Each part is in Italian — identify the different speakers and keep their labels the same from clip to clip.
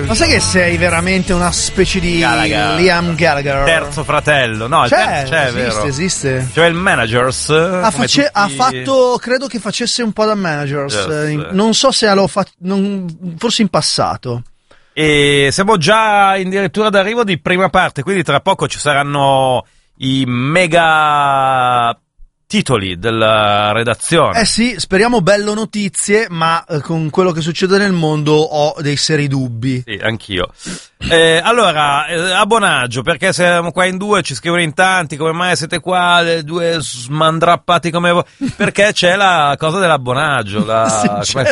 Speaker 1: Ma sai che sei veramente una specie di Liam Gallagher?
Speaker 2: Terzo fratello. No,
Speaker 1: c'è,
Speaker 2: vero.
Speaker 1: Esiste.
Speaker 2: Cioè il Managers.
Speaker 1: Ha fatto, credo che facesse un po' da Managers.
Speaker 2: Yes.
Speaker 1: Non so se l'ho fatto, forse in passato.
Speaker 2: E siamo già addirittura d'arrivo di prima parte, quindi tra poco ci saranno i mega titoli della redazione.
Speaker 1: Sì, speriamo bello notizie, ma con quello che succede nel mondo ho dei seri dubbi.
Speaker 2: Sì, anch'io. Allora, abbonaggio, perché siamo qua in due, ci scrivono in tanti, come mai siete qua, due smandrappati come voi? Perché c'è la cosa dell'abbonaggio.
Speaker 1: C'è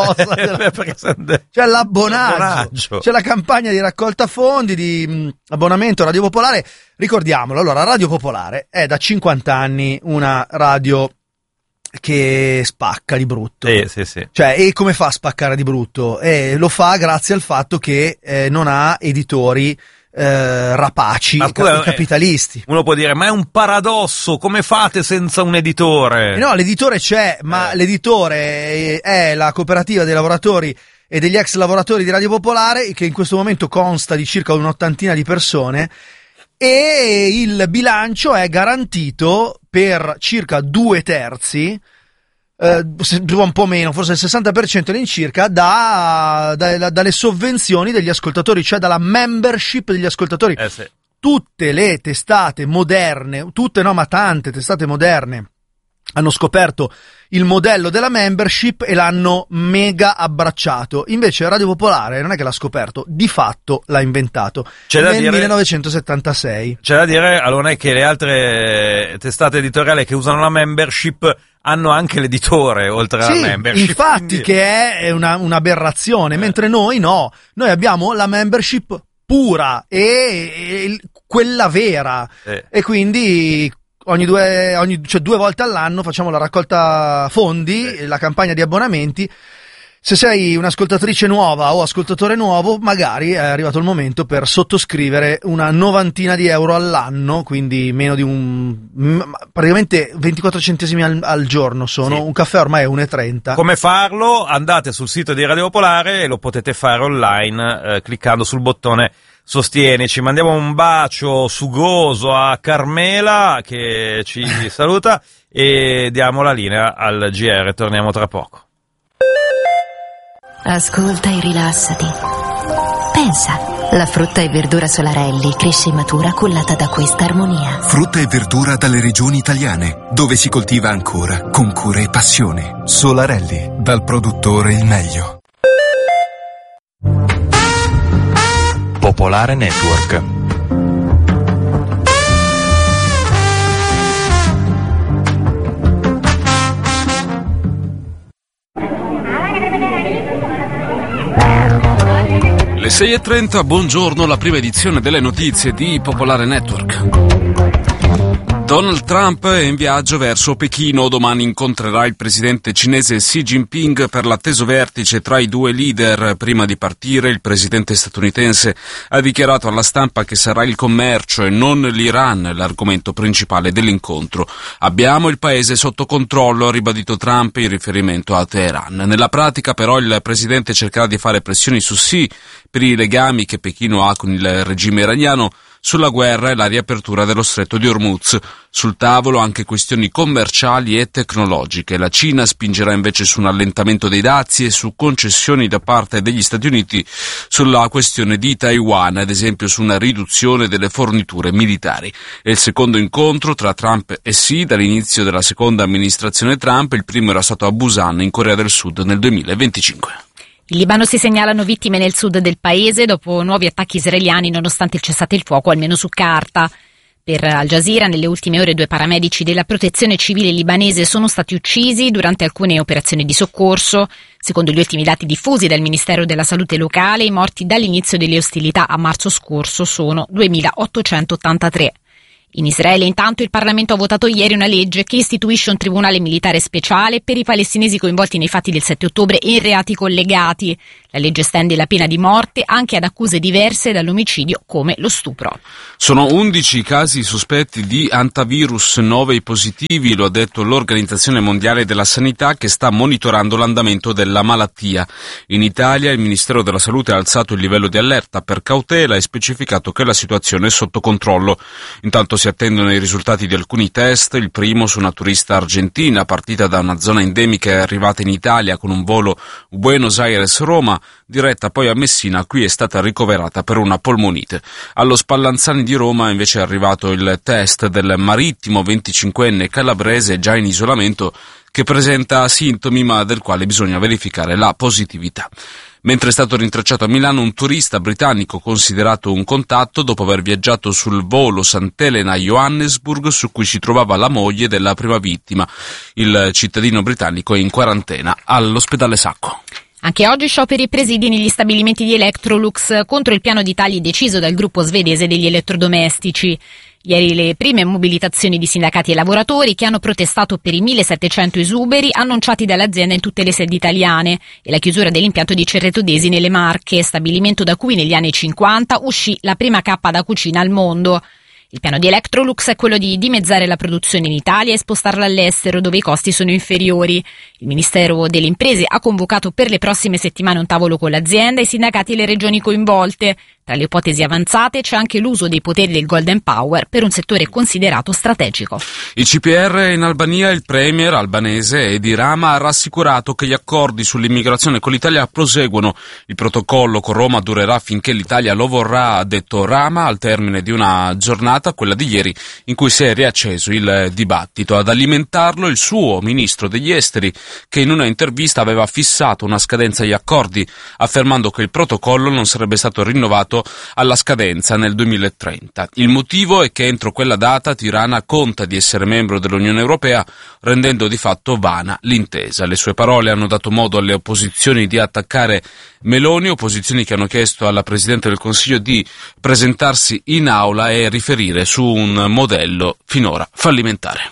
Speaker 1: l'abbonaggio. C'è la campagna di raccolta fondi, di abbonamento a Radio Popolare. Ricordiamolo, allora, Radio Popolare è da 50 anni una radio che spacca di brutto.
Speaker 2: Sì.
Speaker 1: Cioè, e come fa a spaccare di brutto? Lo fa grazie al fatto che non ha editori rapaci, capitalisti.
Speaker 2: Uno può dire, ma è un paradosso, come fate senza un editore?
Speaker 1: No, l'editore c'è, ma l'editore è la cooperativa dei lavoratori e degli ex lavoratori di Radio Popolare, che in questo momento consta di circa un'ottantina di persone, e il bilancio è garantito per circa 2/3, un po' meno, forse il 60% all'incirca, dalle sovvenzioni degli ascoltatori, cioè dalla membership degli ascoltatori.
Speaker 2: Sì.
Speaker 1: Tutte le testate moderne, tante testate moderne hanno scoperto il modello della membership e l'hanno mega abbracciato. Invece Radio Popolare non è che l'ha scoperto, di fatto l'ha inventato nel 1976.
Speaker 2: C'è da dire, allora, è che le altre testate editoriali che usano la membership hanno anche l'editore oltre alla membership.
Speaker 1: Infatti,
Speaker 2: quindi
Speaker 1: che è un'aberrazione, mentre noi no, noi abbiamo la membership pura e quella vera, e quindi due volte all'anno facciamo la raccolta fondi, la campagna di abbonamenti. Se sei un'ascoltatrice nuova o ascoltatore nuovo, magari è arrivato il momento per sottoscrivere una 90 di euro all'anno, quindi meno di praticamente 24 centesimi al giorno sono. Sì. Un caffè ormai è 1,30.
Speaker 2: Come farlo? Andate sul sito di Radio Popolare e lo potete fare online cliccando sul bottone Sostienici. Mandiamo un bacio sugoso a Carmela che ci saluta e diamo la linea al GR. Torniamo tra poco.
Speaker 3: Ascolta e rilassati. Pensa, la frutta e verdura Solarelli cresce e matura cullata da questa armonia.
Speaker 4: Frutta e verdura dalle regioni italiane, dove si coltiva ancora con cura e passione. Solarelli, dal produttore il meglio.
Speaker 5: Popolare Network.
Speaker 6: Le 6:30, buongiorno, la prima edizione delle notizie di Popolare Network. Donald Trump è in viaggio verso Pechino. Domani incontrerà il presidente cinese Xi Jinping per l'atteso vertice tra i due leader. Prima di partire, il presidente statunitense ha dichiarato alla stampa che sarà il commercio e non l'Iran l'argomento principale dell'incontro. Abbiamo il paese sotto controllo, ha ribadito Trump in riferimento a Teheran. Nella pratica, però, il presidente cercherà di fare pressioni su Xi per i legami che Pechino ha con il regime iraniano, sulla guerra e la riapertura dello stretto di Hormuz. Sul tavolo anche questioni commerciali e tecnologiche. La Cina spingerà invece su un allentamento dei dazi e su concessioni da parte degli Stati Uniti sulla questione di Taiwan, ad esempio su una riduzione delle forniture militari. È il secondo incontro tra Trump e Xi dall'inizio della seconda amministrazione Trump. Il primo era stato a Busan, in Corea del Sud, nel 2025.
Speaker 7: In Libano si segnalano vittime nel sud del paese dopo nuovi attacchi israeliani nonostante il cessate il fuoco, almeno su carta. Per Al Jazeera, nelle ultime ore 2 paramedici della protezione civile libanese sono stati uccisi durante alcune operazioni di soccorso. Secondo gli ultimi dati diffusi dal Ministero della Salute locale, i morti dall'inizio delle ostilità a marzo scorso sono 2.883. In Israele, intanto, il Parlamento ha votato ieri una legge che istituisce un tribunale militare speciale per i palestinesi coinvolti nei fatti del 7 ottobre e in reati collegati. La legge estende la pena di morte anche ad accuse diverse dall'omicidio come lo stupro.
Speaker 6: Sono 11 i casi sospetti di antivirus, 9 i positivi, lo ha detto l'Organizzazione Mondiale della Sanità, che sta monitorando l'andamento della malattia. In Italia il Ministero della Salute ha alzato il livello di allerta per cautela e specificato che la situazione è sotto controllo. Intanto si attendono i risultati di alcuni test, il primo su una turista argentina partita da una zona endemica e arrivata in Italia con un volo Buenos Aires-Roma, diretta poi a Messina, qui è stata ricoverata per una polmonite. Allo Spallanzani di Roma invece è arrivato il test del marittimo 25enne calabrese già in isolamento che presenta sintomi ma del quale bisogna verificare la positività. Mentre è stato rintracciato a Milano un turista britannico considerato un contatto dopo aver viaggiato sul volo Sant'Elena-Johannesburg su cui si trovava la moglie della prima vittima. Il cittadino britannico è in quarantena all'ospedale Sacco.
Speaker 7: Anche oggi scioperi presidi negli stabilimenti di Electrolux contro il piano di tagli deciso dal gruppo svedese degli elettrodomestici. Ieri le prime mobilitazioni di sindacati e lavoratori che hanno protestato per i 1.700 esuberi annunciati dall'azienda in tutte le sedi italiane e la chiusura dell'impianto di Cerretodesi nelle Marche, stabilimento da cui negli anni 50 uscì la prima cappa da cucina al mondo. Il piano di Electrolux è quello di dimezzare la produzione in Italia e spostarla all'estero dove i costi sono inferiori. Il Ministero delle Imprese ha convocato per le prossime settimane un tavolo con l'azienda, i sindacati e le regioni coinvolte. Tra le ipotesi avanzate c'è anche l'uso dei poteri del Golden Power per un settore considerato strategico.
Speaker 6: Il CPR in Albania, il premier albanese Edi Rama ha rassicurato che gli accordi sull'immigrazione con l'Italia proseguono. Il protocollo con Roma durerà finché l'Italia lo vorrà, ha detto Rama, al termine di una giornata, quella di ieri, in cui si è riacceso il dibattito. Ad alimentarlo il suo ministro degli esteri, che in una intervista aveva fissato una scadenza agli accordi, affermando che il protocollo non sarebbe stato rinnovato alla scadenza nel 2030. Il motivo è che entro quella data Tirana conta di essere membro dell'Unione Europea, rendendo di fatto vana l'intesa. Le sue parole hanno dato modo alle opposizioni di attaccare Meloni, opposizioni che hanno chiesto alla Presidente del Consiglio di presentarsi in aula e riferire su un modello finora fallimentare.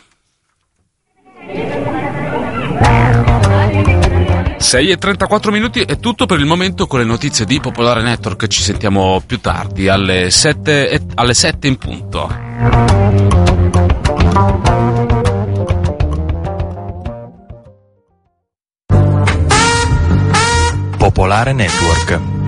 Speaker 6: 6:34 minuti è tutto per il momento con le notizie di Popolare Network. Ci sentiamo più tardi alle 7 in punto.
Speaker 5: Popolare Network.